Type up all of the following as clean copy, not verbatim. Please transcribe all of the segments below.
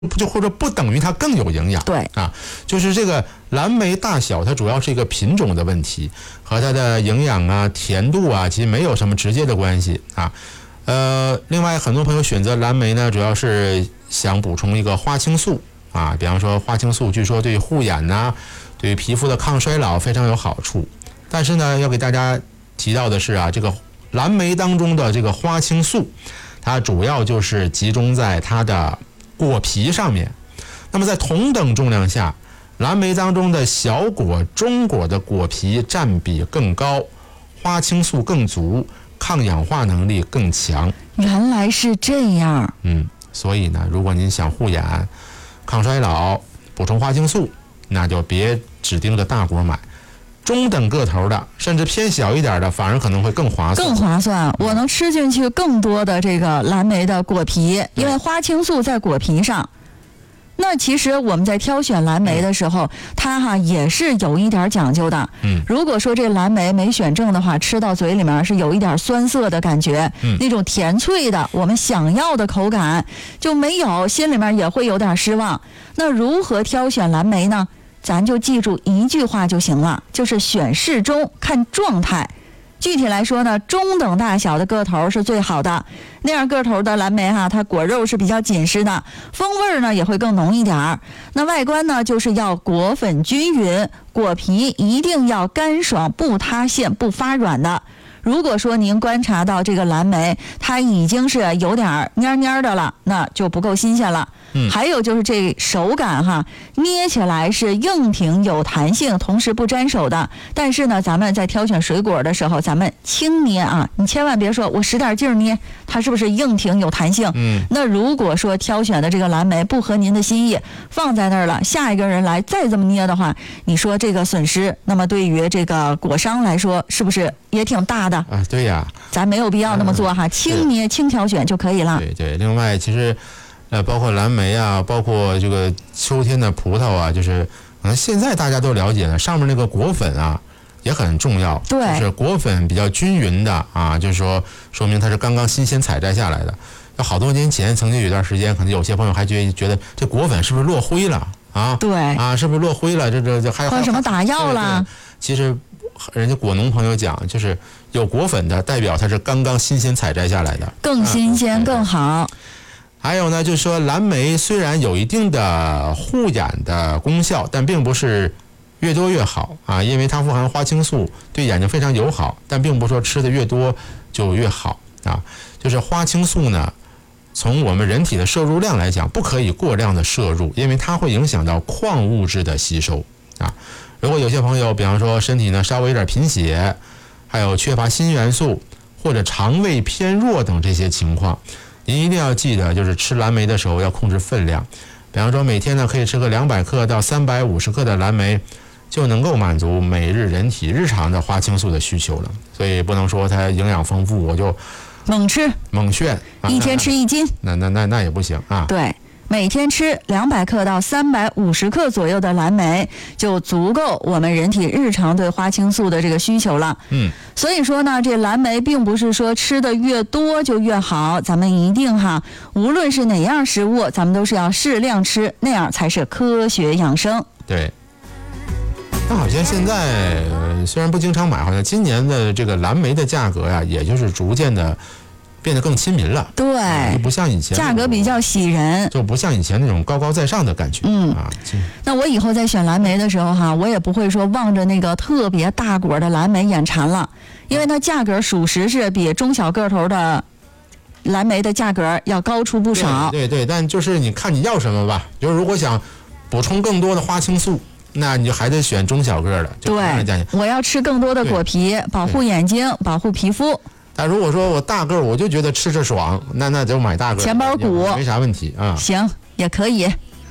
就或者不等于它更有营养。 对啊，就是这个蓝莓大小，它主要是一个品种的问题，和它的营养啊、甜度啊，其实没有什么直接的关系啊。另外很多朋友选择蓝莓呢，主要是想补充一个花青素啊，比方说花青素据说对护眼呐、对皮肤的抗衰老非常有好处。但是呢，要给大家提到的是啊，这个蓝莓当中的这个花青素，它主要就是集中在它的果皮上面。那么在同等重量下，蓝莓当中的小果、中果的果皮占比更高，花青素更足，抗氧化能力更强。 原来是这样。 所以呢，如果您想护眼、抗衰老、补充花青素，那就别只盯着大果买，中等个头的，甚至偏小一点的，反而可能会更划算。 更划算，我能吃进去更多的这个蓝莓的果皮，因为花青素在果皮上。那其实我们在挑选蓝莓的时候，它也是有一点讲究的。如果说这蓝莓没选正的话，吃到嘴里面是有一点酸涩的感觉，那种甜脆的我们想要的口感就没有，心里面也会有点失望。那如何挑选蓝莓呢？咱就记住一句话就行了，就是选适中，看状态。具体来说呢，中等大小的个头是最好的，那样个头的蓝莓它果肉是比较紧实的，风味呢也会更浓一点。那外观呢，就是要果粉均匀，果皮一定要干爽不塌陷不发软的。如果说您观察到这个蓝莓它已经是有点蔫蔫的了，那就不够新鲜了。还有就是这手感捏起来是硬挺有弹性，同时不粘手的。但是呢，咱们在挑选水果的时候，咱们轻捏啊，你千万别说我使点劲捏，它是不是硬挺有弹性？那如果说挑选的这个蓝莓不合您的心意，放在那儿了，下一个人来再这么捏的话，你说这个损失，那么对于这个果商来说，是不是也挺大的？ 啊，对呀，咱没有必要那么做轻捏轻挑选就可以了。 对，另外其实包括蓝莓啊，包括这个秋天的葡萄啊，就是可能现在大家都了解了，上面那个果粉啊也很重要。 对， 就是果粉比较均匀的啊，就是说明它是刚刚新鲜采摘下来的。要好多年前曾经有一段时间，可能有些朋友还觉得这果粉是不是落灰了啊？ 对啊，是不是落灰了？这还有什么打药了？ 其实人家果农朋友讲，就是有果粉的代表它是刚刚新鲜采摘下来的， 更新鲜更好。 还有呢，就是说蓝莓虽然有一定的护眼的功效，但并不是越多越好啊，因为它富含花青素，对眼睛非常友好，但并不是说吃的越多就越好啊。就是花青素呢，从我们人体的摄入量来讲，不可以过量的摄入，因为它会影响到矿物质的吸收啊。如果有些朋友，比方说身体呢稍微有点贫血，还有缺乏锌元素或者肠胃偏弱等这些情况，您一定要记得，就是吃蓝莓的时候要控制分量。比方说每天呢可以吃个200克到350克的蓝莓，就能够满足每日人体日常的花青素的需求了。所以不能说它营养丰富我就猛吃猛炫， 一天吃1斤， 那也不行啊。 对，每天吃200克到350克左右的蓝莓，就足够我们人体日常对花青素的这个需求了。所以说呢，这蓝莓并不是说吃的越多就越好，咱们一定无论是哪样食物，咱们都是要适量吃，那样才是科学养生。 对。那好像现在虽然不经常买，好像今年的这个蓝莓的价格呀，也就是逐渐的变得更亲民了。 对， 就不像以前价格比较喜人， 就不像以前那种高高在上的感觉。 那我以后在选蓝莓的时候我也不会说望着那个特别大果的蓝莓眼馋了，因为它价格属实是比中小个头的蓝莓的价格要高出不少。 对，但就是你看你要什么吧，就是如果想补充更多的花青素，那你就还得选中小个的。 对，我要吃更多的果皮，保护眼睛，保护皮肤。 但如果说我大个我就觉得吃着爽，那就买大个， 钱包骨没啥问题啊。 行，也可以。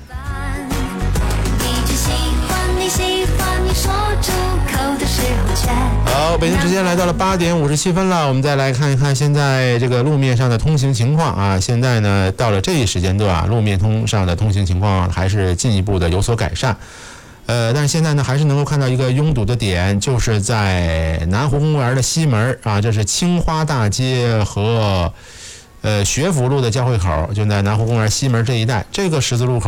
好，北京时间来到了8点57分了，我们再来看一看现在这个路面上的通行情况啊。现在呢，到了这一时间段路面上的通行情况还是进一步的有所改善。但是现在呢，还是能够看到一个拥堵的点，就是在南湖公园的西门啊，这是青花大街和学府路的交汇口，就在南湖公园西门这一带，这个十字路口